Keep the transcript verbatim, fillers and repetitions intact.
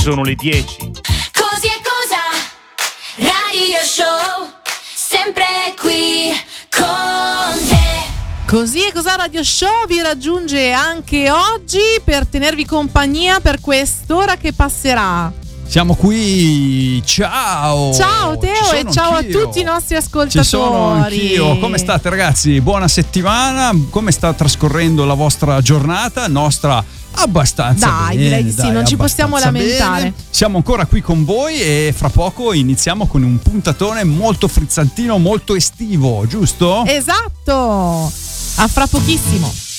sono le dieci. Così è cosa, Radio Show, sempre qui con te. Così è cosa Radio Show vi raggiunge anche oggi per tenervi compagnia per quest'ora che passerà. Siamo qui, ciao! Ciao Teo e ciao anch'io. a tutti i nostri ascoltatori. Ci sono anch'io, come state ragazzi? Buona settimana, come sta trascorrendo la vostra giornata? Nostra abbastanza dai, bene. direi di sì, dai, non ci possiamo lamentare. Bene. Siamo ancora qui con voi e fra poco iniziamo con un puntatone molto frizzantino, molto estivo, giusto? Esatto, a fra pochissimo.